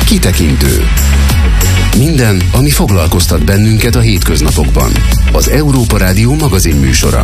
Kitekintő. Minden, ami foglalkoztat bennünket a hétköznapokban. Az Európa Rádió magazinműsora.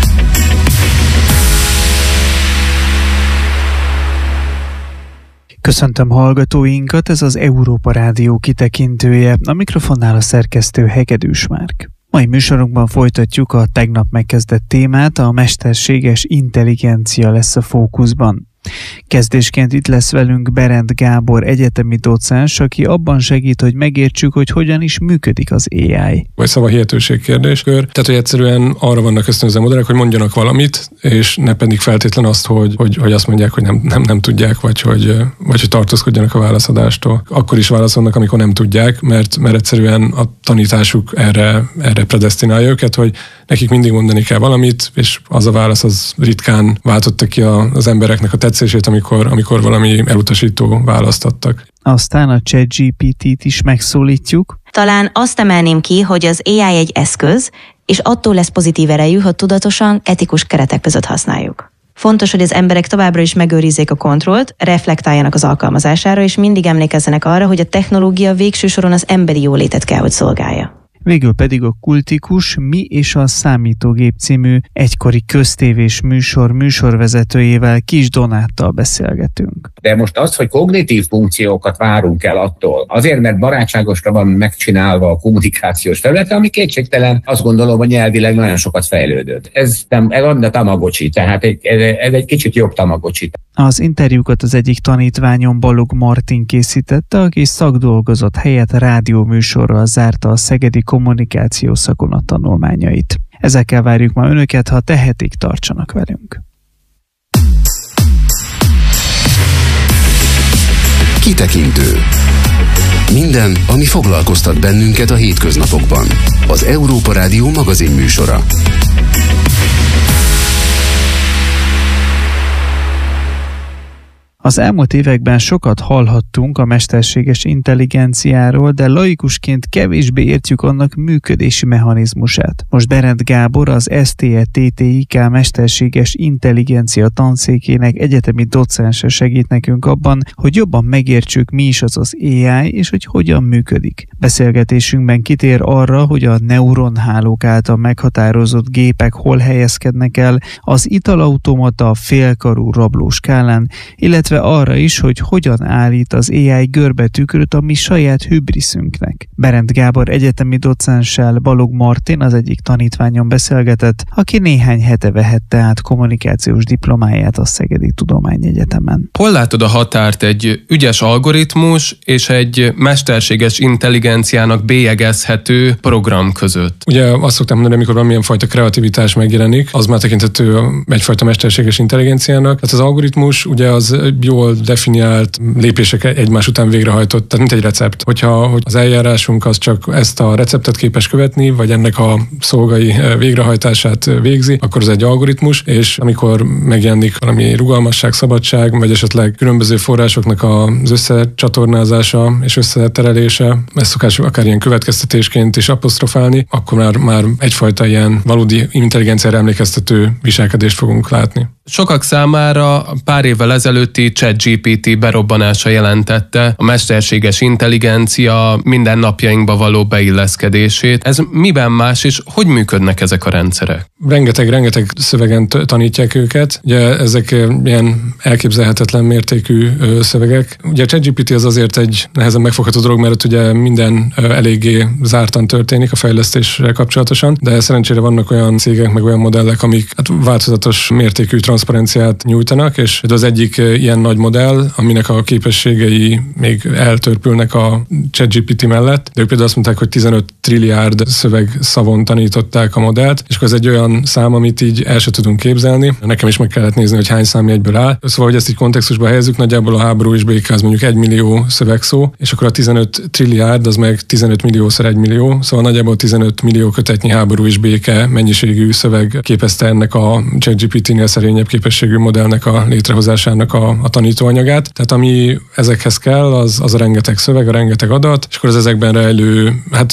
Köszöntöm hallgatóinkat, ez az Európa Rádió kitekintője, a mikrofonnál a szerkesztő Hegedűs Márk. Mai műsorunkban folytatjuk a tegnap megkezdett témát, a mesterséges intelligencia lesz a fókuszban. Kezdésként itt lesz velünk Berend Gábor egyetemi docens, aki abban segít, hogy megértsük, hogy hogyan is működik az AI. Vagy szavahihetőség kérdéskör. Tehát, hogy egyszerűen arra vannak ösztönöző modellek, hogy mondjanak valamit, és ne pedig feltétlen azt, hogy azt mondják, hogy nem tudják, vagy hogy tartózkodjanak a válaszadástól. Akkor is válaszolnak, amikor nem tudják, mert egyszerűen a tanításuk erre predesztinálja őket, hogy nekik mindig mondani kell valamit, és az a válasz az ritkán váltotta ki az embereknek a tetszését, amikor valami elutasító választ adtak. Aztán a ChatGPT-t is megszólítjuk. Talán azt emelném ki, hogy az AI egy eszköz, és attól lesz pozitív erejű, ha tudatosan, etikus keretek között használjuk. Fontos, hogy az emberek továbbra is megőrizzék a kontrollt, reflektáljanak az alkalmazására, és mindig emlékezzenek arra, hogy a technológia végső soron az emberi jólétet kell, hogy szolgálja. Végül pedig a kultikus Mi és a számítógép című egykori köztévés műsorvezetőjével, Kis Donáttal beszélgetünk. De most az, hogy kognitív funkciókat várunk el attól, azért, mert barátságosra van megcsinálva a kommunikációs területe, ami kétségtelen, azt gondolom, hogy nyelvileg nagyon sokat fejlődött. Ez a Tamagocsi, tehát ez egy kicsit jobb Tamagocsi. Az interjúkat az egyik tanítványom, Balog Martin készítette, aki szakdolgozat helyett rádióműsorral zárta a szegedi kommunikáció szakon a tanulmányait. Ezekkel várjuk ma önöket, ha tehetik, tartsanak velünk. Kitekintő. Minden, ami foglalkoztat bennünket a hétköznapokban. Az Európa Rádió magazinműsora. Az elmúlt években sokat hallhattunk a mesterséges intelligenciáról, de laikusként kevésbé értjük annak működési mechanizmusát. Most Berend Gábor, az STE-TTIK mesterséges intelligencia tanszékének egyetemi docense segít nekünk abban, hogy jobban megértsük, mi is az AI, és hogy hogyan működik. Beszélgetésünkben kitér arra, hogy a neuronhálók által meghatározott gépek hol helyezkednek el, az italautomata félkarú rabló skálán, illetve arra is, hogy hogyan állít az AI görbetükröt a mi saját hübriszünknek. Berend Gábor egyetemi docenssel, Balog Martin, az egyik tanítványon beszélgetett, aki néhány hete vehette át kommunikációs diplomáját a Szegedi Tudományegyetemen. Hol látod a határt egy ügyes algoritmus és egy mesterséges intelligenciának bélyegezhető program között? Ugye azt szoktam mondani, amikor valamilyen fajta kreativitás megjelenik, az már tekinthető egyfajta mesterséges intelligenciának. Tehát az algoritmus ugye az jól definiált lépések egymás után végrehajtott, tehát mint egy recept. Hogy az eljárásunk az csak ezt a receptet képes követni, vagy ennek a szolgai végrehajtását végzi, akkor az egy algoritmus, és amikor megjelenik valami rugalmasság, szabadság, vagy esetleg különböző forrásoknak az összecsatornázása és összeterelése, ezt szokás akár ilyen következtetésként is apostrofálni, akkor már egyfajta ilyen valódi intelligenciára emlékeztető viselkedést fogunk látni. Sokak számára pár évvel ezelőtti ChatGPT berobbanása jelentette a mesterséges intelligencia mindennapjainkba való beilleszkedését. Ez miben más, és hogy működnek ezek a rendszerek? Rengeteg szövegen tanítják őket. Ugye ezek ilyen elképzelhetetlen mértékű szövegek. Ugye a ChatGPT az azért egy nehezen megfogható dolog, mert ugye minden eléggé zártan történik a fejlesztéssel kapcsolatosan, de szerencsére vannak olyan cégek, meg olyan modellek, amik változatos mértékű transzparenciát nyújtanak, és az egyik ilyen nagy modell, aminek a képességei még eltörpülnek a ChatGPT mellett, de ők például azt mondták, hogy 15 trilliárd szövegszavon tanították a modellt, és akkor ez egy olyan szám, amit így el sem tudunk képzelni. Nekem is meg kellett nézni, hogy hány számjegyből áll. Szóval, hogy ezt így kontextusba helyezzük, nagyjából a háború és béke az mondjuk 1 millió szövegszó, és akkor a 15 trilliárd az meg 15 milliószor 1 millió, szóval nagyjából 15 millió kötetnyi háború és béke mennyiségű szöveg képezte ennek a ChatGPT-nél szerényebb alacsonyabb képességű modellnek a létrehozásának a tanítóanyagát. Tehát ami ezekhez kell, az a rengeteg szöveg, a rengeteg adat, és akkor az ezekben rejlő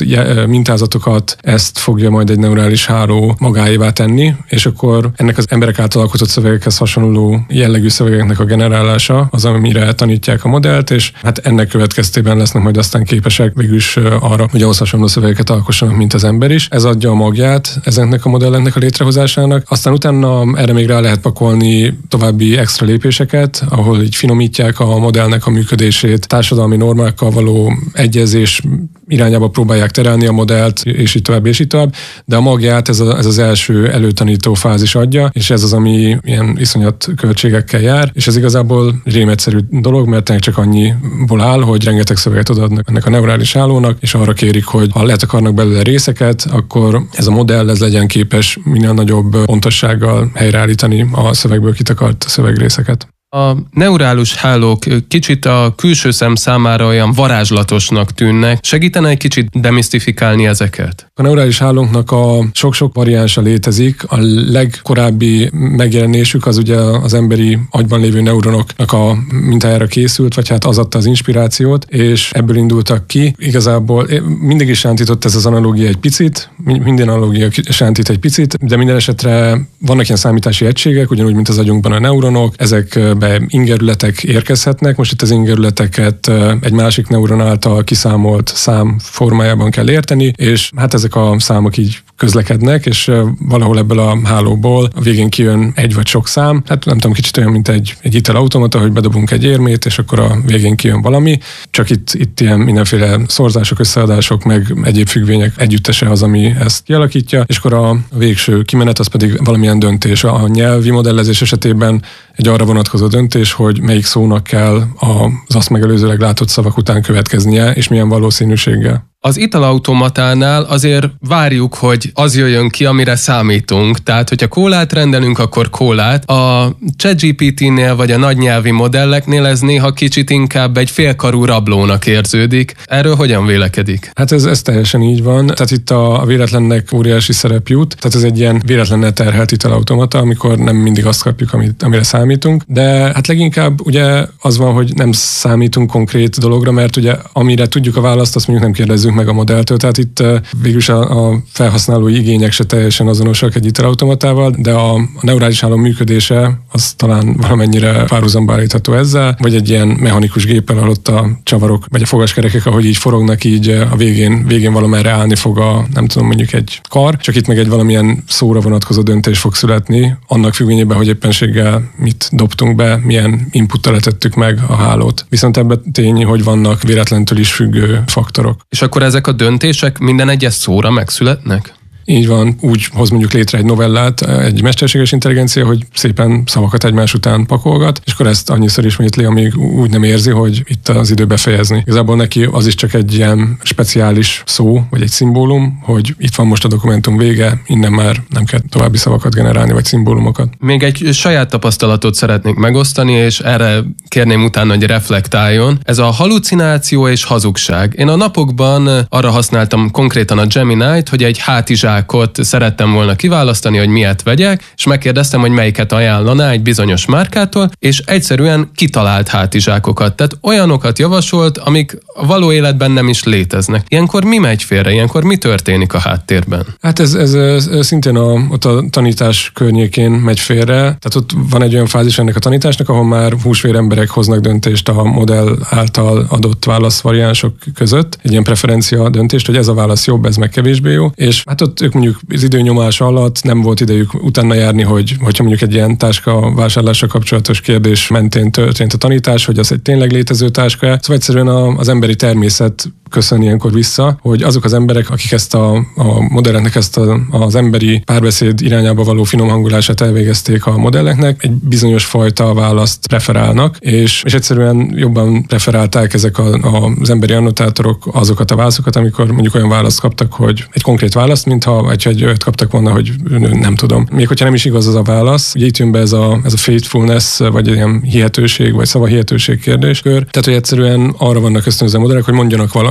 mintázatokat ezt fogja majd egy neurális háló magáévá tenni, és akkor ennek az emberek által alkotott szövegekhez hasonló jellegű szövegeknek a generálása az, amire tanítják a modellt, és hát ennek következtében lesznek majd aztán képesek végülis arra, hogy ahhoz hasonló szövegeket alkossanak, mint az ember is. Ez adja a magját ezeknek a modelleknek a létrehozásának. Aztán utána erre még rá lehet pakolni további extra lépéseket, ahol így finomítják a modellnek a működését, társadalmi normákkal való egyezés irányába próbálják terelni a modellt, és így tovább, de a magját ez az első előtanító fázis adja, és ez az, ami ilyen iszonyat költségekkel jár, és ez igazából rémegyszerű dolog, mert csak annyiból áll, hogy rengeteg szöveget odaadnak ennek a neurális hálónak, és arra kérik, hogy ha lehet akarnak belőle részeket, akkor ez a modell ez legyen képes minél nagyobb pontossággal helyreállítani a szövegből kitakart szövegrészeket. A neurális hálók kicsit a külső szem számára olyan varázslatosnak tűnnek. Segítene egy kicsit demisztifikálni ezeket? A neurális hálónknak a sok-sok variánsa létezik. A legkorábbi megjelenésük az ugye az emberi agyban lévő neuronoknak a mintájára készült, vagy hát az adta az inspirációt, és ebből indultak ki. Igazából mindig is sántított ez az analógia egy picit, minden analógia sántít egy picit, de minden esetre vannak ilyen számítási egységek, ugyanúgy, mint az agyunkban a neuronok, ezek ingerületek érkezhetnek. Most itt az ingerületeket egy másik neuron által kiszámolt szám formájában kell érteni, és hát ezek a számok így közlekednek, és valahol ebből a hálóból a végén kijön egy vagy sok szám. Hát nem tudom, kicsit olyan, mint egy hitelautomata, hogy bedobunk egy érmét, és akkor a végén kijön valami. Csak itt ilyen mindenféle szorzások, összeadások, meg egyéb függvények együttese az, ami ezt kialakítja, és akkor a végső kimenet az pedig valamilyen döntés. A nyelvi modellezés esetében egy arra vonatkozó döntés, hogy melyik szónak kell az azt megelőzőleg látott szavak után következnie, és milyen valószínűséggel. Az italautomatánál azért várjuk, hogy az jöjjön ki, amire számítunk. Tehát, hogyha kólát rendelünk, akkor kólát. A ChatGPT-nél vagy a nagynyelvi modelleknél ez néha kicsit inkább egy félkarú rablónak érződik. Erről hogyan vélekedik? Hát ez teljesen így van. Tehát itt a véletlennek óriási szerep jut. Tehát ez egy ilyen véletlennel terhelt italautomata, amikor nem mindig azt kapjuk, amire számítunk. De hát leginkább ugye az van, hogy nem számítunk konkrét dologra, mert ugye amire tudjuk a választ, azt mondjuk nem kérdezzük meg a modelltől. Tehát itt végülis a felhasználói igények se teljesen azonosak egy italautomatával, de a neurális háló működése az talán valamennyire párhuzamba állítható ezzel, vagy egy ilyen mechanikus géppel, ahol ott a csavarok, vagy a fogaskerekek, ahogy így forognak, így a végén valamerre állni fog nem tudom, mondjuk egy kar, csak itt meg egy valamilyen szóra vonatkozó döntés fog születni, annak függvényében, hogy éppenséggel mit dobtunk be, milyen inputtal letettük meg a hálót. Viszont ebben tény, hogy vannak véletlentől is függő faktorok. És akkor ezek a döntések minden egyes szóra megszületnek? Így van, úgy hoz mondjuk létre egy novellát, egy mesterséges intelligencia, hogy szépen szavakat egymás után pakolgat, és akkor ezt annyiszor ismétli, amíg úgy nem érzi, hogy itt az idő befejezni. Igazából neki az is csak egy ilyen speciális szó, vagy egy szimbólum, hogy itt van most a dokumentum vége, innen már nem kell további szavakat generálni, vagy szimbólumokat. Még egy saját tapasztalatot szeretnék megosztani, és erre kérném utána, hogy reflektáljon. Ez a halucináció és hazugság. Én a napokban arra használtam konkrétan a Gemini-t, hogy egy hátizsák szerettem volna kiválasztani, hogy miért vegyek, és megkérdeztem, hogy melyiket ajánlaná egy bizonyos márkától, és egyszerűen kitalált hátizsákokat. Tehát olyanokat javasolt, amik a való életben nem is léteznek. Ilyenkor mi megy félre? Ilyenkor mi történik a háttérben? Hát ez szintén ott a tanítás környékén megy félre. Tehát ott van egy olyan fázis ennek a tanításnak, ahol már húsvér emberek hoznak döntést a modell által adott válaszvariánsok között. Egy ilyen preferencia döntést, hogy ez a válasz jobb, ez meg kevésbé jó. És hát ott ők mondjuk az időnyomás alatt nem volt idejük utána járni, hogyha mondjuk egy ilyen táska vásárlással kapcsolatos kérdés mentén történt a tanítás, hogy az egy tényleg létező táska. Szóval egyszerűen az emberi természet köszön ilyenkor vissza, hogy azok az emberek, akik ezt a modelleknek ezt az emberi párbeszéd irányába való finom hangulását elvégezték a modelleknek, egy bizonyos fajta választ preferálnak, és egyszerűen jobban preferálták ezek az emberi annotátorok azokat a válaszokat, amikor mondjuk olyan választ kaptak, hogy egy konkrét választ, mintha egy olyat kaptak volna, hogy nem tudom. Még hogyha nem is igaz az a válasz, ugye itt jön be ez a faithfulness, vagy ilyen hihetőség, vagy szavahihetőség kérdéskör. Tehát, hogy egyszerűen arra vannak ösztönöző modellek, hogy mondjanak valamit,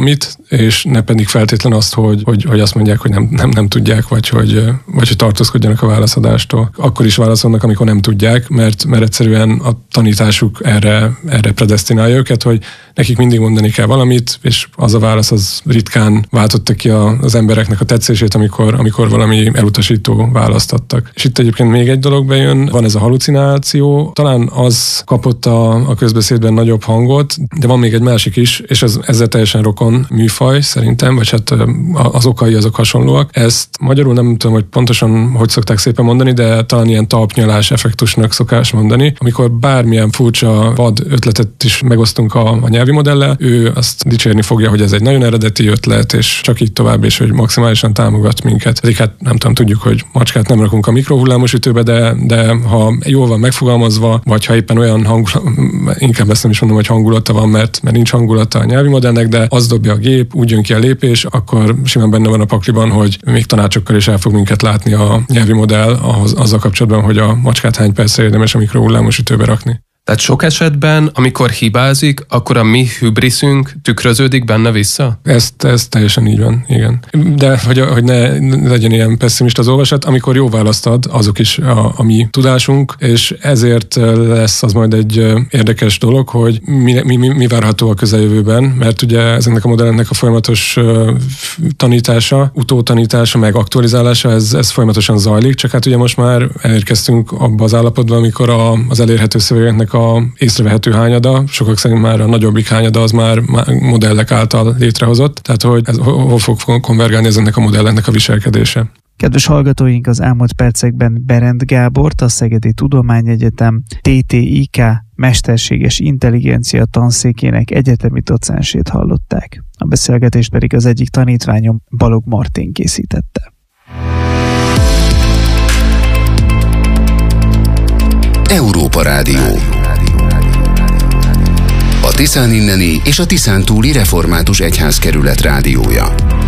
valamit, és ne pedig feltétlen azt, hogy azt mondják, hogy nem tudják, vagy hogy tartózkodjanak a válaszadástól. Akkor is válaszolnak, amikor nem tudják, mert egyszerűen a tanításuk erre predesztinálja őket, hogy nekik mindig mondani kell valamit, és az a válasz az ritkán váltotta ki az embereknek a tetszését, amikor valami elutasító választ adtak. És itt egyébként még egy dolog bejön, van ez a halucináció, talán az kapott a közbeszédben nagyobb hangot, de van még egy másik is, és ezzel teljesen rokon műfaj szerintem, vagy hát az okai azok hasonlóak. Ezt magyarul nem tudom, hogy pontosan hogy szokták szépen mondani, de talán ilyen talpnyalás effektusnak szokás mondani, amikor bármilyen furcsa vad ötletet is megosztunk a nyelvi modellel, ő azt dicsérni fogja, hogy ez egy nagyon eredeti ötlet, és csak így tovább, és hogy maximálisan támogat minket. Pedig hát nem tudom, tudjuk, hogy macskát nem rakunk a mikrohullámos ütőbe, de ha jól van megfogalmazva, vagy ha éppen olyan inkább ezt nem is mondom, hogy hangulata van, mert nincs hangulata a nyelvi modellnek, de az dobja a gép, úgy jön ki a lépés, akkor simán benne van a pakliban, hogy még tanácsokkal is el fog minket látni a nyelvi modell azzal kapcsolatban, hogy a macskát hány percre érdemes a mikrohullámos ütőbe rakni. Tehát sok esetben, amikor hibázik, akkor a mi hübriszünk tükröződik benne vissza? Ez teljesen így van, igen. De hogy ne legyen ilyen pessimista az olvasat, amikor jó választ ad, azok is a mi tudásunk, és ezért lesz az majd egy érdekes dolog, hogy mi várható a közeljövőben, mert ugye ezeknek a modelleknek a folyamatos tanítása, utótanítása, meg aktualizálása, ez folyamatosan zajlik, csak hát ugye most már elérkeztünk abba az állapotba, amikor az elérhető szövegeknek a észrevehető hányada, sokak szerint már a nagyobbik hányada az már modellek által létrehozott, tehát hogy hol fog konvergálni ezeknek a modelleknek a viselkedése. Kedves hallgatóink, az elmúlt percekben Berend Gábort, a Szegedi Tudományegyetem TTIK mesterséges intelligencia tanszékének egyetemi docensét hallották. A beszélgetést pedig az egyik tanítványom, Balog Martin készítette. Európa Rádió. A Tiszán inneni és a Tiszántúli Református Egyházkerület rádiója.